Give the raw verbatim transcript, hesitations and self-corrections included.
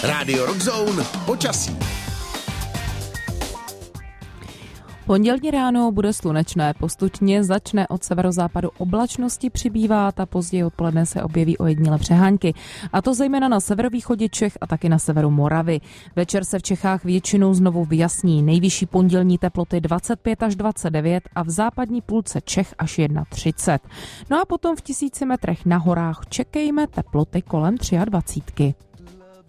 Rádio Rockzone počasí. Pondělní ráno bude slunečné, postupně začne od severozápadu oblačnosti přibývat a později odpoledne se objeví ojedinělé přehánky. A to zejména na severovýchodě Čech a taky na severu Moravy. Večer se v Čechách většinou znovu vyjasní. Nejvyšší pondělní teploty dvacet pět až dvacet devět a v západní půlce Čech až třicet jedna. No a potom v tisíci metrech na horách čekejme teploty kolem dvacet tři.